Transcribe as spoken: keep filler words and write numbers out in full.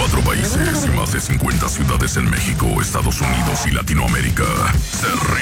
veinticuatro países y más de cincuenta ciudades en México, Estados Unidos y Latinoamérica. Se